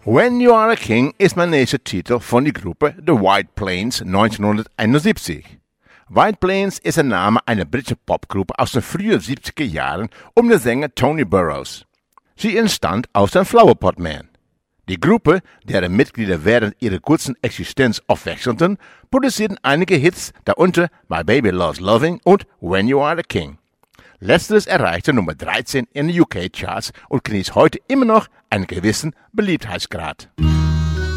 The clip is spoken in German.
When You Are a King ist mein nächster Titel von der Gruppe The White Plains 1971. White Plains ist der Name einer britischen Popgruppe aus den frühen 70er Jahren um den Sänger Tony Burrows. Sie entstand aus dem Flower Pot Man. Die Gruppe, deren Mitglieder während ihrer kurzen Existenz oft wechselten, produzierten einige Hits, darunter My Baby Loves Loving und When You Are a King. Letzteres erreichte Nummer 13 in den UK-Charts und genießt heute immer noch einen gewissen Beliebtheitsgrad.